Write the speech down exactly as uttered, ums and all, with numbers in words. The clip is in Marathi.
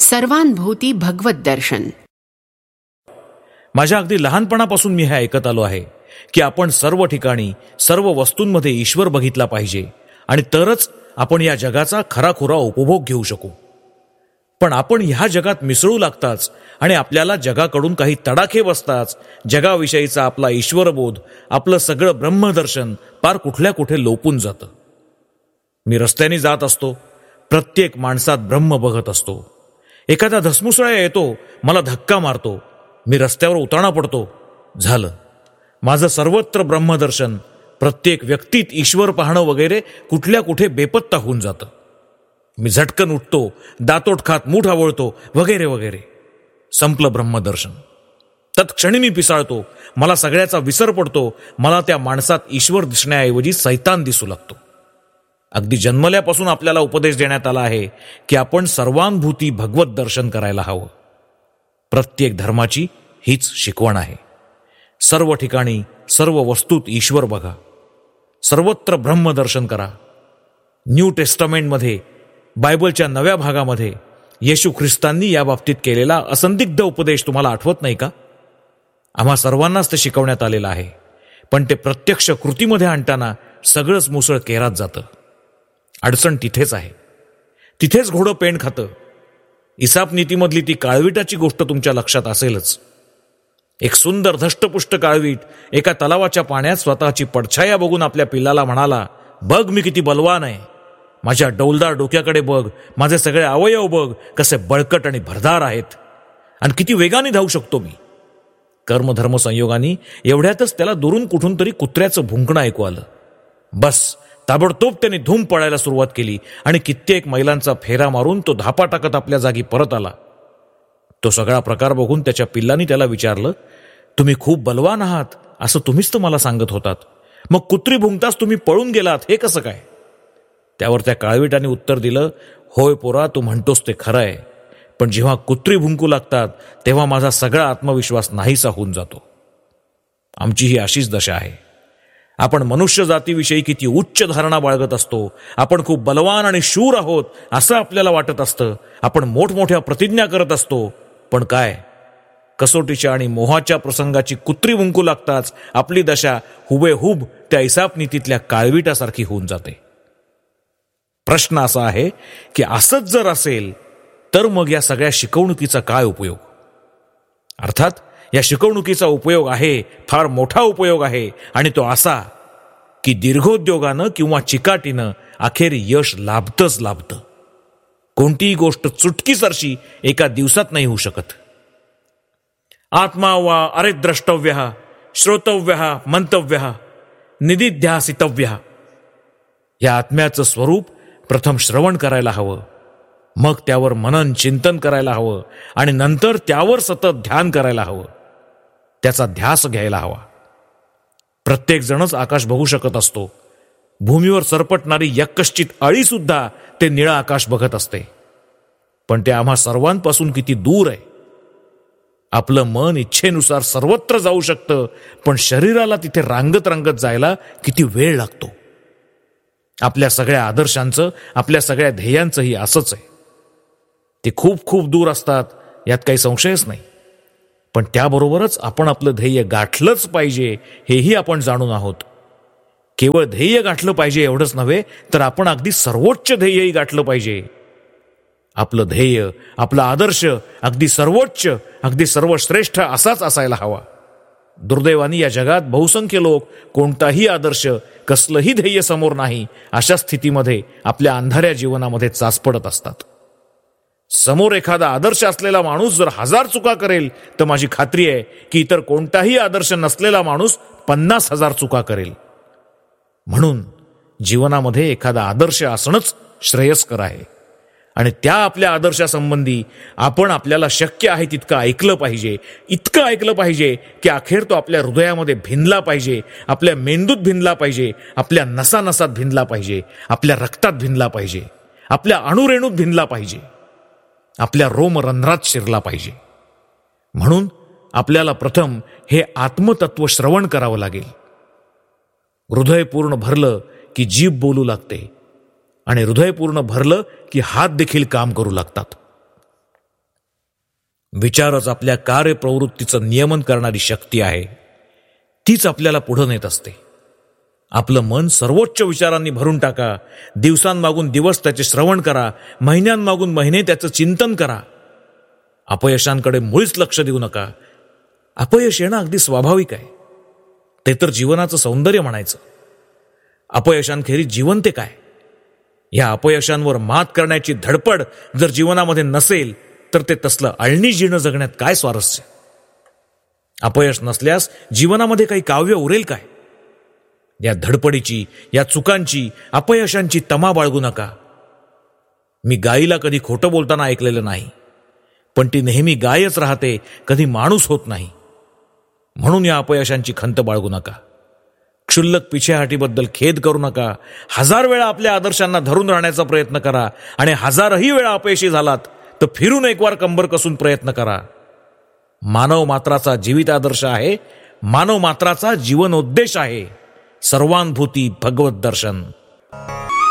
सर्वांभूती भगवत दर्शन. माझ्या अगदी लहानपणापासून मी हे ऐकत आलो आहे की आपण सर्व ठिकाणी सर्व वस्तूंमध्ये ईश्वर बघितला पाहिजे आणि तरच आपण या जगाचा खराखुरा उपभोग घेऊ शकू. पण आपण ह्या जगात मिसळू लागताच आणि आपल्याला जगाकडून काही तडाखे बसताच जगाविषयीचा आपला ईश्वरबोध, आपलं सगळं ब्रह्मदर्शन पार कुठल्या कुठे लोपून जातं. मी रस्त्याने जात असतो, प्रत्येक माणसात ब्रह्म बघत असतो. एखादा धसमुसळा येतो, मला धक्का मारतो, मी रस्त्यावर उताणा पडतो. झालं, माझं सर्वत्र ब्रह्मदर्शन, प्रत्येक व्यक्तीत ईश्वर पाहणं वगैरे कुठल्या कुठे बेपत्ता होऊन जातं. मी झटकन उठतो, दातोट खात मूठ आवळतो वगैरे वगैरे. संपलं ब्रह्मदर्शन. तत्क्षणी मी पिसाळतो, मला सगळ्याचा विसर पडतो. मला त्या माणसात ईश्वर दिसण्याऐवजी सैतान दिसू लागतो. अगदी जन्मल्यापासून आपल्याला उपदेश देण्यात आला आहे की आपण सर्वांभूती भगवत दर्शन करायला हवं. प्रत्येक धर्माची हीच शिकवण आहे. सर्व ठिकाणी सर्व वस्तूत ईश्वर बघा, सर्वत्र ब्रह्मदर्शन करा. न्यू टेस्टामेंटमध्ये, बायबलच्या नव्या भागामध्ये येशू ख्रिस्तांनी या बाबतीत केलेला असंदिग्ध उपदेश तुम्हाला आठवत नाही का? आम्हा सर्वांनाच ते शिकवण्यात आलेलं आहे, पण ते प्रत्यक्ष कृतीमध्ये आणताना सगळंच मुसळ केरात जातं. अडचण तिथेच आहे. तिथेच घोडं पेंड खातं. इसाप नीतीमधली ती काळविटाची गोष्ट तुमच्या लक्षात असेलच. एक सुंदर धष्टपुष्ट काळवीट एका तलावाच्या पाण्यात स्वतःची पडछाया बघून आपल्या पिल्लाला म्हणाला, बघ मी किती बलवान आहे, माझ्या डौलदार डोक्याकडे बघ, माझे सगळे अवयव बघ कसे बळकट आणि भरदार आहेत, आणि किती वेगाने धावू शकतो मी. कर्मधर्म संयोगाने एवढ्यातच त्याला दुरून कुठून तरी कुत्र्याचं भुंकणं ऐकू आलं. बस, ताबडतोब त्याने धूम पळायला सुरुवात केली आणि कित्येक मैलांचा फेरा मारून तो धापा टाकत आपल्या जागी परत आला. तो सगळा प्रकार बघून त्याच्या पिल्लांनी त्याला विचारलं, तुम्ही खूप बलवान आहात असं तुम्हीच तर मला सांगत होतात, मग कुत्री भुंकताच तुम्ही पळून गेलात, हे कसं काय? त्यावर त्या काळविटाने उत्तर दिलं, होय पोरा, तू म्हणतोस ते खरं आहे, पण जेव्हा कुत्री भुंकू लागतात तेव्हा माझा सगळा आत्मविश्वास नाहीसा होऊन जातो. आमची ही अशीच दशा आहे. आपण मनुष्य जातीविषयी किती उच्च धारणा बाळगत असतो. आपण खूप बलवान आणि शूर आहोत असं आपल्याला वाटत असतं. आपण मोठमोठ्या प्रतिज्ञा करत असतो, पण काय, कसोटीच्या आणि मोहाच्या प्रसंगाची कुत्री भुंकू लागताच आपली दशा हुबेहूब त्या इसाप नीतीतल्या काळविटासारखी होऊन जाते. प्रश्न असा आहे की असंच जर असेल तर मग या सगळ्या शिकवणुकीचा काय उपयोग? अर्थात या शिकवणुकीचा उपयोग आहे, फार मोठा उपयोग आहे, आणि तो असा की दीर्घोद्योगानं किंवा चिकाटीनं अखेर यश लाभतच लाभतं. कोणतीही गोष्ट चुटकीसरशी एका दिवसात नाही होऊ शकत. आत्मा वा अरे द्रष्टव्य श्रोतव्य मंतव्य निदिध्यासितव्य. या आत्म्याचं स्वरूप प्रथम श्रवण करायला हवं, मग त्यावर मनन चिंतन करायला हवं, आणि नंतर त्यावर सतत ध्यान करायला हवं, त्याचा ध्यास घ्यायला हवा. प्रत्येक जणच आकाश बघू शकत असतो. भूमीवर सरपटणारी यक्कश्चित अळी सुद्धा ते निळं आकाश बघत असते, पण ते आम्हा सर्वांपासून किती दूर आहे. आपलं मन इच्छेनुसार सर्वत्र जाऊ शकतं, पण शरीराला तिथे रांगत रांगत जायला किती वेळ लागतो. आपल्या सगळ्या आदर्शांचं, आपल्या सगळ्या ध्येयांचंही असंच आहे. ते खूप खूप दूर असतात, यात काही संशयच नाही. पण त्याबरोबरच आपण आपलं ध्येय गाठलंच पाहिजे हेही आपण जाणून आहोत. केवळ ध्येय गाठलं पाहिजे एवढंच नव्हे, तर आपण अगदी सर्वोच्च ध्येयही गाठलं पाहिजे. आपलं ध्येय, आपला आदर्श अगदी सर्वोच्च, अगदी सर्वश्रेष्ठ असाच असायला हवा. दुर्दैवाने या जगात बहुसंख्य लोक कोणताही आदर्श, कसलंही ध्येय समोर नाही अशा स्थितीमध्ये आपल्या अंधाऱ्या जीवनामध्ये चाच पडत असतात. समोर एखादा आदर्श असलेला माणूस जर हजार चुका करेल तर माझी खात्री आहे की इतर कोणताही आदर्श नसलेला माणूस पन्नास हजार चुका करेल. म्हणून जीवनामध्ये एखादा आदर्श असणंच श्रेयस्कर आहे, आणि त्या आपल्या आदर्शासंबंधी आपण आपल्याला शक्य आहे तितकं ऐकलं पाहिजे. इतकं ऐकलं पाहिजे की अखेर तो आपल्या हृदयामध्ये भिनला पाहिजे, आपल्या मेंदूत भिनला पाहिजे, आपल्या नसानसात भिनला पाहिजे, आपल्या रक्तात भिनला पाहिजे, आपल्या अणुरेणूत भिनला पाहिजे, आपल्या रोमरंध्रात शिरला पाहिजे. म्हणून आपल्याला प्रथम हे आत्मतत्व श्रवण करावं लागेल. हृदय पूर्ण भरलं की जीभ बोलू लागते, आणि हृदय पूर्ण भरलं की हात देखील काम करू लागतात. विचारच आपल्या कार्यप्रवृत्तीचं नियमन करणारी शक्ती आहे. तीच आपल्याला पुढे नेत असते. आपलं मन सर्वोच्च विचारांनी भरून टाका. दिवसांमागून दिवस त्याचे श्रवण करा. महिन्यांमागून महिने त्याचं चिंतन करा. अपयशांकडे मुळीच लक्ष देऊ नका. अपयश येणं अगदी स्वाभाविक आहे. ते तर जीवनाचं सौंदर्य म्हणायचं. अपयशांखेरीज जीवन ते काय? या अपयशांवर मात करण्याची धडपड जर जीवनामध्ये नसेल तर ते तसलं अळणी जीणं जगण्यात काय स्वारस्य? अपयश नसल्यास जीवनामध्ये काही काव्य उरेल काय? या धडपडीची, या चुकांची, अपयशांची तमा बाळगू नका. मी गायीला कधी खोटं बोलताना ऐकलेलं नाही, पण ती नेहमी गायच राहते, कधी माणूस होत नाही. म्हणून या अपयशांची खंत बाळगू नका. क्षुल्लक पिछेहाटीबद्दल खेद करू नका. हजार वेळा आपल्या आदर्शांना धरून राहण्याचा प्रयत्न करा आणि हजारही वेळा अपयशी झालात तर फिरून एक वार कंबर कसून प्रयत्न करा. मानव मात्राचा जीवित आदर्श आहे. मानव मात्राचा जीवनोद्देश आहे. सर्वानुभूती भगवत दर्शन.